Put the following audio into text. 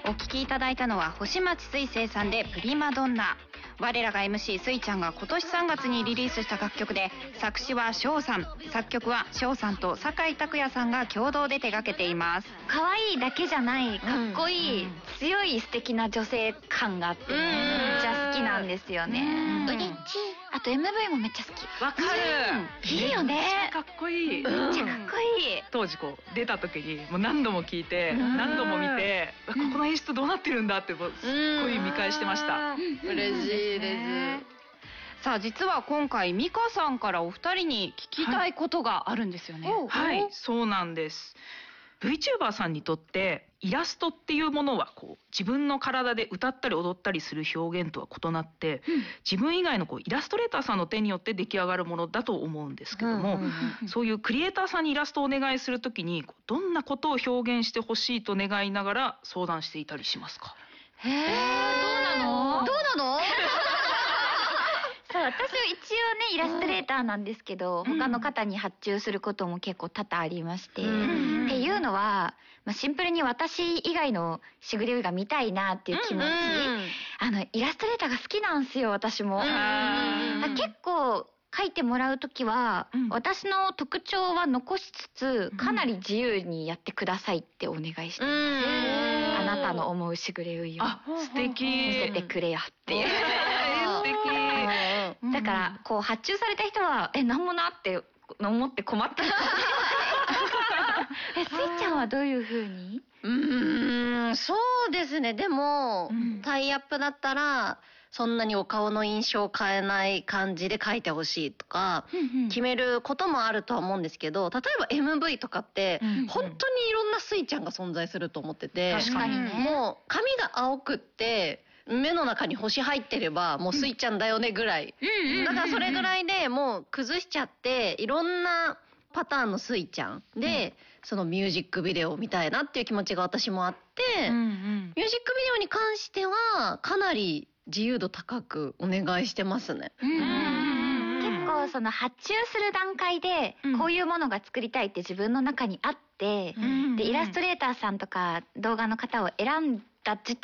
お聴きいただいたのは星町水星さんでプリマドンナ。我らが MC スイちゃんが今年3月にリリースした楽曲で、作詞は翔さん、作曲は翔さんと酒井拓也さんが共同で手掛けています。 可愛いだけじゃないかっこいい、強い素敵な女性感があって、めっちゃ好きなんですよね。 うれち。 あと MV もめっちゃ好き。 わかる。 いいよね。 めっちゃかっこいい。 めっちゃかっこいい。 当時こう出た時にもう何度も聞いて何度も見て、ここの演出どうなってるんだってすっごい見返してました。 嬉しいです。 さあ実は今回ミカさんからお二人に聞きたいことがあるんですよね。 はい、そうなんです。VTuber さんにとってイラストっていうものはこう自分の体で歌ったり踊ったりする表現とは異なって、自分以外のこうイラストレーターさんの手によって出来上がるものだと思うんですけども、そういうクリエイターさんにイラストをお願いするときにどんなことを表現してほしいと願いながら相談していたりしますか？ どうなの？そう、私は一応ねイラストレーターなんですけど、他の方に発注することも結構多々ありまして、っていうのは、シンプルに私以外のしぐれが見たいなっていう気持ち、イラストレーターが好きなんですよ、私も。結構書いてもらうときは、私の特徴は残しつつかなり自由にやってくださいってお願いしてます。あなたの思うしぐれを素敵。 見せてくれよっていう。 素敵。 だからこう発注された人はなんもなって思って困ったスイちゃんはどういう風に？ そうですね。でも、タイアップだったらそんなにお顔の印象を変えない感じで描いてほしいとか決めることもあるとは思うんですけど、例えば MV とかって本当にいろんなスイちゃんが存在すると思ってて、 確かにね。 もう髪が青くって目の中に星入ってればもうスイちゃんだよねぐらい、だからそれぐらいでもう崩しちゃっていろんなパターンのスイちゃんで、そのミュージックビデオを見たいなっていう気持ちが私もあって、ミュージックビデオに関してはかなり自由度高くお願いしてますね。 結構その発注する段階でこういうものが作りたいって自分の中にあって、でイラストレーターさんとか動画の方を選んだ時